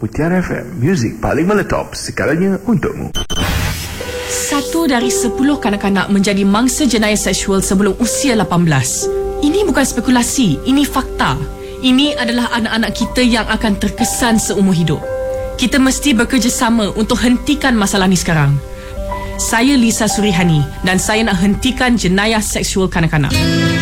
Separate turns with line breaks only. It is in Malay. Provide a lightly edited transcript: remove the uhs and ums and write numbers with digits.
Mutiara FM, muzik paling meletop segalanya untukmu.
1 dari 10 kanak-kanak menjadi mangsa jenayah seksual sebelum usia 18. Ini bukan spekulasi, ini fakta. Ini adalah anak-anak kita yang akan terkesan seumur hidup. Kita mesti bekerjasama untuk hentikan masalah ni sekarang. Saya Lisa Surihani dan saya nak hentikan jenayah seksual kanak-kanak.